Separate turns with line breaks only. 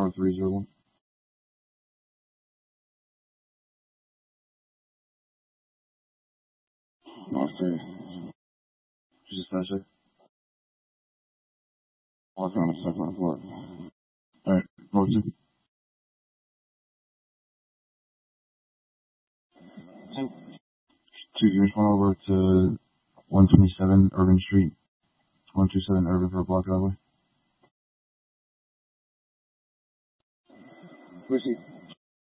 North 301. North 3. Just finish it. Walking on the second floor. Alright, North 2. 2 units went over to 127 Urban Street. 127 Urban for a block driveway.
Where's he?